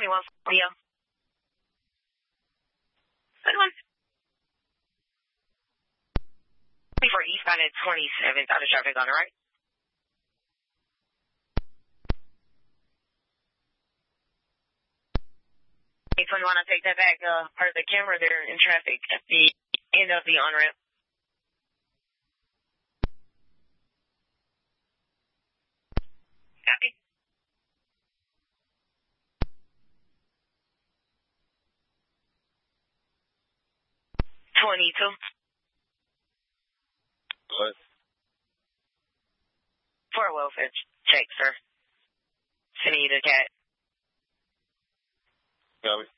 21 Leo. Good one. For eastbound at 27th, out of traffic on the right. If you want to take that back, part of the camera there in traffic at the end of the on-ramp. Copy. $22. What? For a welfare check, sir. Sending you the cat. Copy.